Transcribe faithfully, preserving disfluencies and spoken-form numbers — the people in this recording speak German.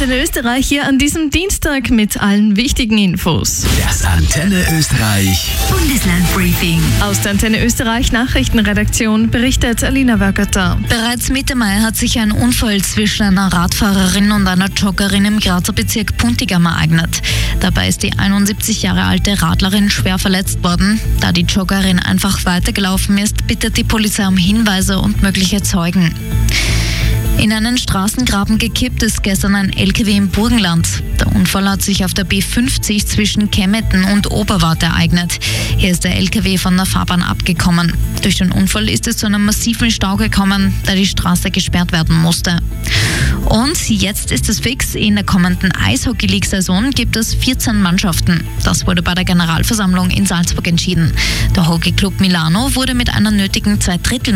Antenne Österreich hier an diesem Dienstag mit allen wichtigen Infos. Das Antenne Österreich Bundesland-Briefing. Aus der Antenne Österreich Nachrichtenredaktion berichtet Alina Wörgerter. Bereits Mitte Mai hat sich ein Unfall zwischen einer Radfahrerin und einer Joggerin im Grazer Bezirk Puntigam ereignet. Dabei ist die einundsiebzig Jahre alte Radlerin schwer verletzt worden. Da die Joggerin einfach weitergelaufen ist, bittet die Polizei um Hinweise und mögliche Zeugen. In einen Straßengraben gekippt ist gestern ein L K W im Burgenland. Der Unfall hat sich auf der B fünfzig zwischen Kemmetten und Oberwart ereignet. Hier ist der L K W von der Fahrbahn abgekommen. Durch den Unfall ist es zu einem massiven Stau gekommen, da die Straße gesperrt werden musste. Und jetzt ist es fix, in der kommenden Eishockey-League-Saison gibt es vierzehn Mannschaften. Das wurde bei der Generalversammlung in Salzburg entschieden. Der Hockeyclub Milano wurde mit einer nötigen Zweidrittel